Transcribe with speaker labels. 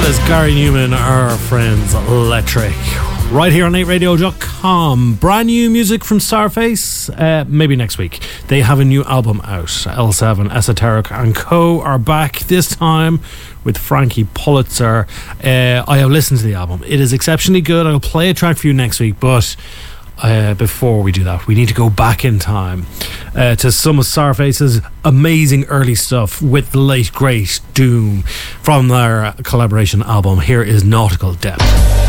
Speaker 1: says Gary Newman, our friends Electric. Right here on 8radio.com. Brand new music from Starface, maybe next week. They have a new album out. L7, Esoteric and Co. are back this time with Frankie Pulitzer. I have listened to the album. It is exceptionally good. I'll play a track for you next week, but before we do that, we need to go back in time to some of Starface's amazing early stuff with the late great Doom from their collaboration album. Here is Nautical Depth.